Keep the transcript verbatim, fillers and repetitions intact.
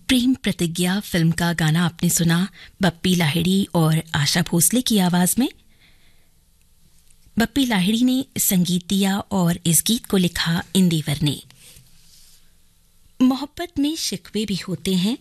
प्रेम प्रतिज्ञा फिल्म का गाना आपने सुना बप्पी लाहिड़ी और आशा भोसले की आवाज में। बप्पी लाहिड़ी ने संगीत दिया और इस गीत को लिखा इंदिवर ने। मोहब्बत में शिकवे भी होते हैं,